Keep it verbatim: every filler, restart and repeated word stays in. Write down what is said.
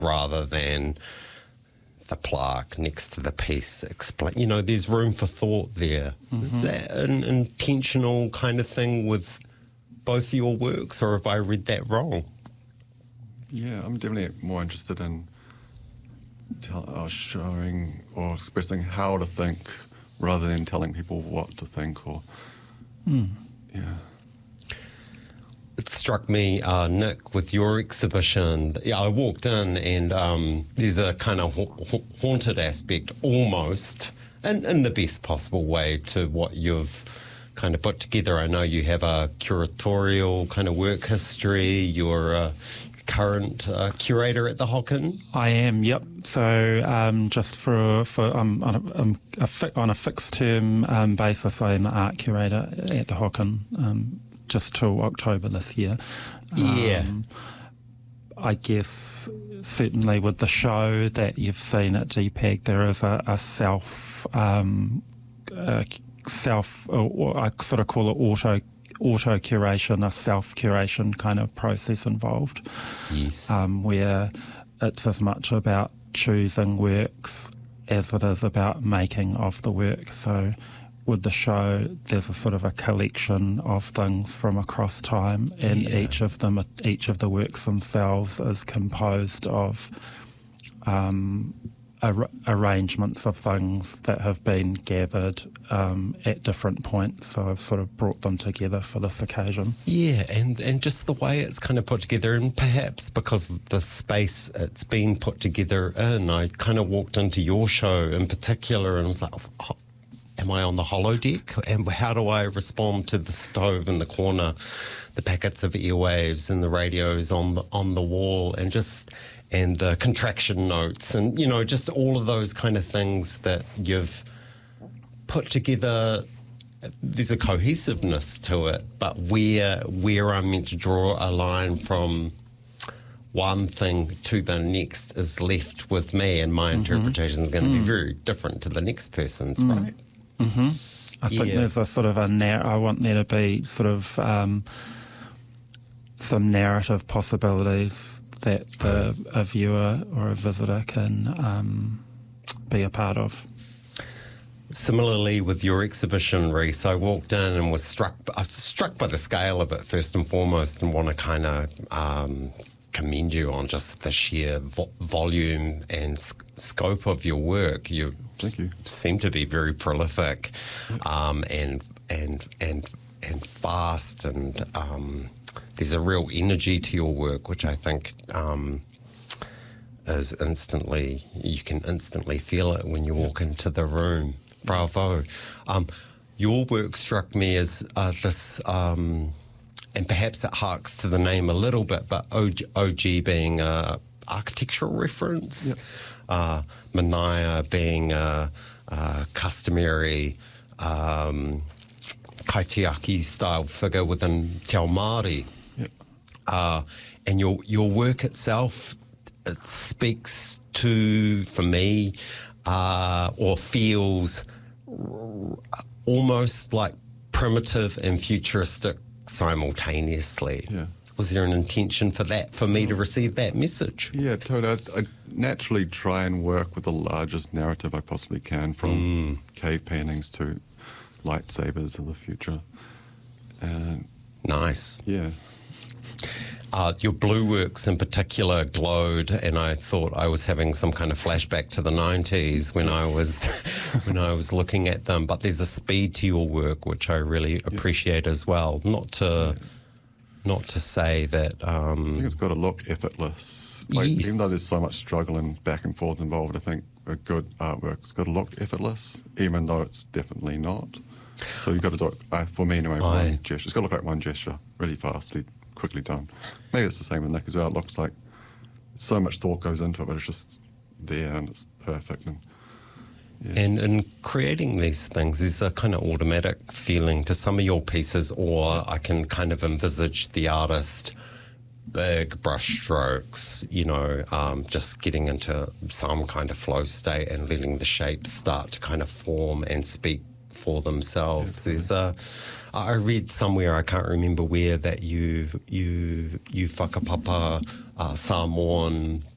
rather than the plaque next to the piece. Explain, you know, there's room for thought there. Mm-hmm. Is that an intentional kind of thing with both your works, or have I read that wrong? Yeah, I'm definitely more interested in tell, uh, showing or expressing how to think rather than telling people what to think. Or mm. yeah. It struck me, uh, Nick, with your exhibition. Yeah, I walked in and um, there's a kind of ha- haunted aspect, almost, in, in the best possible way, to what you've kind of put together. I know you have a curatorial kind of work history. You're a current uh, curator at the Hocken. I am, yep. So um, just for for um, on, a, um, a fi- on a fixed term um, basis, I am the art curator at the Hocken. Um, just till October this year. Yeah. Um, I guess certainly with the show that you've seen at G PAG, there is a, a self, um, a self, or I sort of call it auto, auto curation, a self curation kind of process involved. Yes. Um, where it's as much about choosing works as it is about making of the work. So with the show, there's a sort of a collection of things from across time, and yeah. each of them, each of the works themselves is composed of um, ar- arrangements of things that have been gathered um, at different points. So I've sort of brought them together for this occasion. Yeah, and, and just the way it's kind of put together, and perhaps because of the space it's been put together in, I kind of walked into your show in particular and was like, oh, am I on the holodeck? And how do I respond to the stove in the corner, the packets of airwaves and the radios on the, on the wall, and just and the contraction notes, and you know, just all of those kind of things that you've put together. There's a cohesiveness to it, but where where I'm meant to draw a line from one thing to the next is left with me, and my mm-hmm. interpretation is going to mm. be very different to the next person's, mm. right? Mm-hmm. I think yeah. there's a sort of a narr- I want there to be sort of um, some narrative possibilities that the, a viewer or a visitor can um, be a part of. Similarly with your exhibition, Rhys, I walked in and was struck, I was struck by the scale of it first and foremost, and want to kind of um, commend you on just the sheer vo- volume and sc- scope of your work. You, Thank you. seem to be very prolific um, and and and and fast, and um, there's a real energy to your work, which I think um, is instantly, you can instantly feel it when you walk into the room. Bravo. Um, your work struck me as uh, this, um, and perhaps it harks to the name a little bit, but O G, O G being a architectural reference, yep. uh, Manaia being a, a customary um, kaitiaki style figure within Te Ao Māori. Yep. Uh, and your your work itself, it speaks to, for me, uh, or feels r- almost like primitive and futuristic simultaneously. Yeah. Was there an intention for that, for me to receive that message? Yeah, totally. I, I naturally try and work with the largest narrative I possibly can, from mm. cave paintings to lightsabers of the future. And nice. Yeah. Uh, your blue works in particular glowed, and I thought I was having some kind of flashback to the nineties when I was when I was looking at them. But there's a speed to your work which I really appreciate yeah. as well. Not to yeah. not to say that. Um, I think it's got to look effortless. Like, yes. Even though there's so much struggle and back and forths involved, I think a good artwork's got to look effortless, even though it's definitely not. So you've got to do it, uh, for me anyway, I, one gesture. It's got to look like one gesture, really fastly, quickly done. Maybe it's the same with Nick as well. It looks like so much thought goes into it, but it's just there and it's perfect. And yeah. And in creating these things, there's a kind of automatic feeling to some of your pieces, or I can kind of envisage the artist, big brush strokes, you know, um, just getting into some kind of flow state and letting the shapes start to kind of form and speak for themselves. Yeah, There's a, I read somewhere, I can't remember where, that you you you whakapapa uh, Samoan